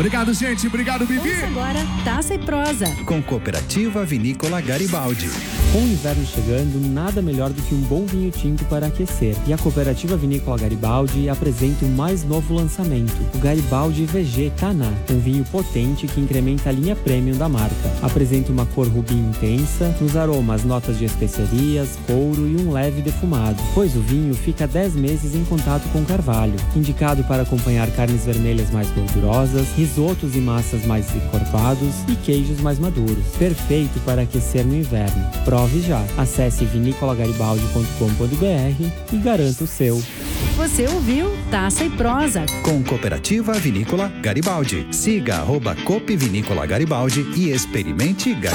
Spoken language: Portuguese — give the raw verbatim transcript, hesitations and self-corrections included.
Obrigado, gente. Obrigado, Bibi. Ouça agora Taça e Prosa. Com Cooperativa Vinícola Garibaldi. Com o inverno chegando, nada melhor do que um bom vinho tinto para aquecer. E a Cooperativa Vinícola Garibaldi apresenta o mais novo lançamento, o Garibaldi V G Taná, um vinho potente que incrementa a linha premium da marca. Apresenta uma cor rubi intensa, nos aromas notas de especiarias, couro e um leve defumado, pois o vinho fica dez meses em contato com carvalho. Indicado para acompanhar carnes vermelhas mais gordurosas, risotos e massas mais encorpados e queijos mais maduros. Perfeito para aquecer no inverno. Prove já. Acesse vinícola garibaldi ponto com ponto b r e garanta o seu. Você ouviu Taça e Prosa. Com Cooperativa Vinícola Garibaldi. Siga arroba Coop Vinícola Garibaldi e experimente Garibaldi.